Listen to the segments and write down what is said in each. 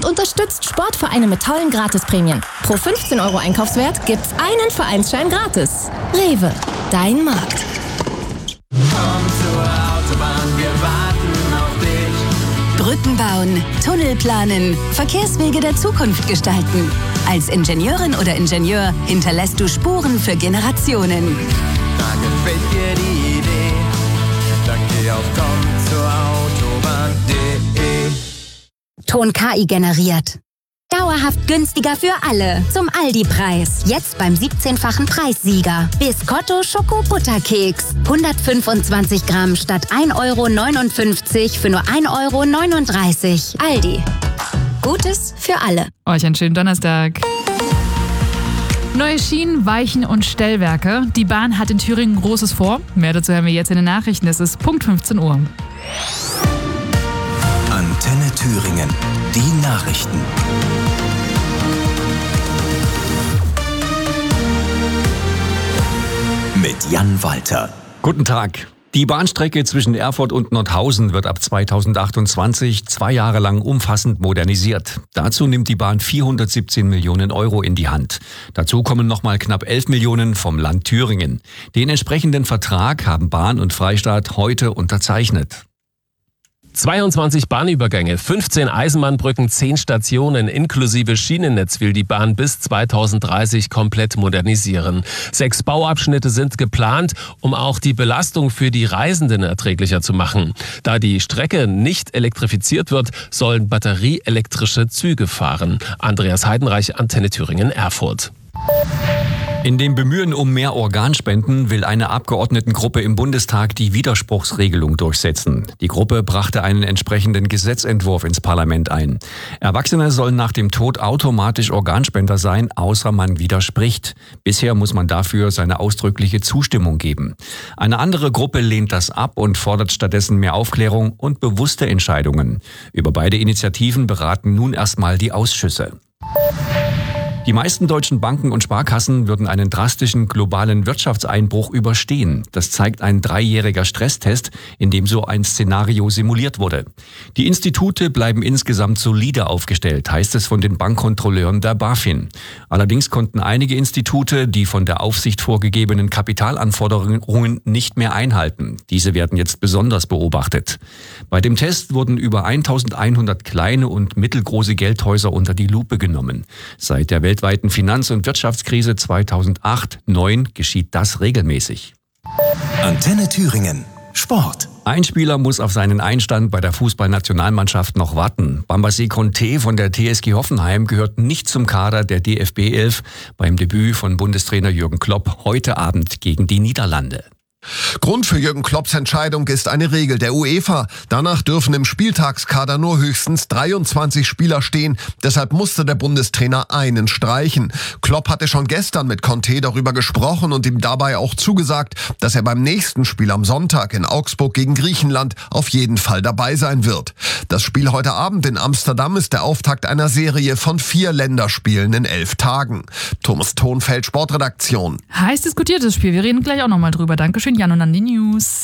unterstützt Sportvereine mit tollen Gratisprämien. Pro 15 € Einkaufswert gibt's einen Vereinsschein gratis. Rewe, dein Markt. Komm zur Autobahn, wir warten auf dich. Brücken bauen, Tunnel planen, Verkehrswege der Zukunft gestalten. Als Ingenieurin oder Ingenieur hinterlässt du Spuren für Generationen. Da gefällt dir die Idee, dann geh auf kommzurautobahn.de. Ton KI generiert. Dauerhaft günstiger für alle. Zum Aldi-Preis. Jetzt beim 17-fachen Preissieger. Biscotto Schoko-Butterkeks. 125 Gramm statt 1,59 € für nur 1,39 €. Aldi. Gutes für alle. Euch einen schönen Donnerstag. Neue Schienen, Weichen und Stellwerke. Die Bahn hat in Thüringen Großes vor. Mehr dazu hören wir jetzt in den Nachrichten. Es ist Punkt 15 Uhr. Antenne Thüringen. Die Nachrichten. Mit Jan Walter. Guten Tag. Die Bahnstrecke zwischen Erfurt und Nordhausen wird ab 2028 2 Jahre lang umfassend modernisiert. Dazu nimmt die Bahn 417 Millionen € in die Hand. Dazu kommen nochmal knapp 11 Millionen vom Land Thüringen. Den entsprechenden Vertrag haben Bahn und Freistaat heute unterzeichnet. 22 Bahnübergänge, 15 Eisenbahnbrücken, 10 Stationen inklusive Schienennetz will die Bahn bis 2030 komplett modernisieren. 6 Bauabschnitte sind geplant, um auch die Belastung für die Reisenden erträglicher zu machen. Da die Strecke nicht elektrifiziert wird, sollen batterieelektrische Züge fahren. Andreas Heidenreich, Antenne Thüringen, Erfurt. In dem Bemühen um mehr Organspenden will eine Abgeordnetengruppe im Bundestag die Widerspruchsregelung durchsetzen. Die Gruppe brachte einen entsprechenden Gesetzentwurf ins Parlament ein. Erwachsene sollen nach dem Tod automatisch Organspender sein, außer man widerspricht. Bisher muss man dafür seine ausdrückliche Zustimmung geben. Eine andere Gruppe lehnt das ab und fordert stattdessen mehr Aufklärung und bewusste Entscheidungen. Über beide Initiativen beraten nun erstmal die Ausschüsse. Die meisten deutschen Banken und Sparkassen würden einen drastischen globalen Wirtschaftseinbruch überstehen. Das zeigt ein 3-jähriger Stresstest, in dem so ein Szenario simuliert wurde. Die Institute bleiben insgesamt solide aufgestellt, heißt es von den Bankkontrolleuren der BaFin. Allerdings konnten einige Institute die von der Aufsicht vorgegebenen Kapitalanforderungen nicht mehr einhalten. Diese werden jetzt besonders beobachtet. Bei dem Test wurden über 1100 kleine und mittelgroße Geldhäuser unter die Lupe genommen. Seit der weltweiten Finanz- und Wirtschaftskrise 2008/9 geschieht das regelmäßig. Antenne Thüringen. Sport. Ein Spieler muss auf seinen Einstand bei der Fußballnationalmannschaft noch warten. Bambassé Conté von der TSG Hoffenheim gehört nicht zum Kader der DFB 11 beim Debüt von Bundestrainer Jürgen Klopp heute Abend gegen die Niederlande. Grund für Jürgen Klopps Entscheidung ist eine Regel der UEFA. Danach dürfen im Spieltagskader nur höchstens 23 Spieler stehen. Deshalb musste der Bundestrainer einen streichen. Klopp hatte schon gestern mit Conté darüber gesprochen und ihm dabei auch zugesagt, dass er beim nächsten Spiel am Sonntag in Augsburg gegen Griechenland auf jeden Fall dabei sein wird. Das Spiel heute Abend in Amsterdam ist der Auftakt einer Serie von 4 Länderspielen in 11 Tagen. Thomas Thonfeld, Sportredaktion. Heiß diskutiertes Spiel. Wir reden gleich auch nochmal drüber. Dankeschön, Jan, und dann die News.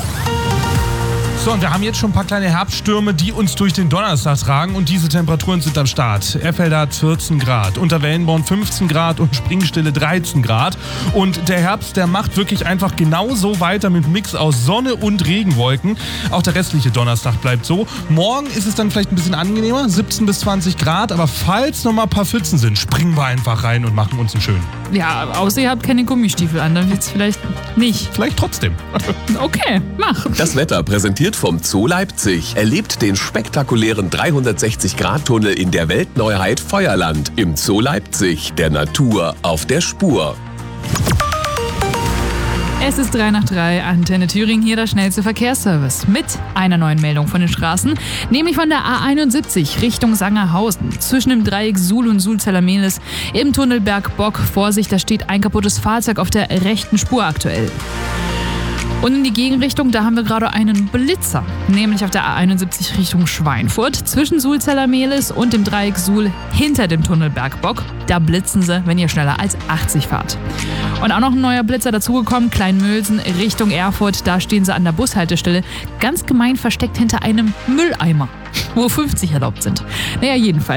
So, und wir haben jetzt schon ein paar kleine Herbststürme, die uns durch den Donnerstag tragen, und diese Temperaturen sind am Start. Erfelder hat 14 Grad, Unterwellenborn 15 Grad und Springstille 13 Grad. Und der Herbst, der macht wirklich einfach genauso weiter mit Mix aus Sonne und Regenwolken. Auch der restliche Donnerstag bleibt so. Morgen ist es dann vielleicht ein bisschen angenehmer, 17 bis 20 Grad, aber falls noch mal ein paar Pfützen sind, springen wir einfach rein und machen uns einen schönen. Ja, außer ihr habt keine Gummistiefel an, dann wird's vielleicht nicht. Vielleicht trotzdem. Okay, mach. Das Wetter präsentiert vom Zoo Leipzig. Erlebt den spektakulären 360-Grad-Tunnel in der Weltneuheit Feuerland. Im Zoo Leipzig, der Natur auf der Spur. Es ist 3 nach 3, Antenne Thüringen, hier der schnellste Verkehrsservice. Mit einer neuen Meldung von den Straßen, nämlich von der A71 Richtung Sangerhausen. Zwischen dem Dreieck Suhl und Sulzeller-Mehlis im Tunnel Bergbock. Vorsicht, da steht ein kaputtes Fahrzeug auf der rechten Spur aktuell. Und in die Gegenrichtung, da haben wir gerade einen Blitzer, nämlich auf der A71 Richtung Schweinfurt, zwischen Sulzeller-Mehlis und dem Dreieck Suhl hinter dem Tunnel Bergbock. Da blitzen sie, wenn ihr schneller als 80 fahrt. Und auch noch ein neuer Blitzer dazugekommen, Kleinmölsen Richtung Erfurt, da stehen sie an der Bushaltestelle, ganz gemein versteckt hinter einem Mülleimer, wo 50 erlaubt sind. Naja, jedenfalls.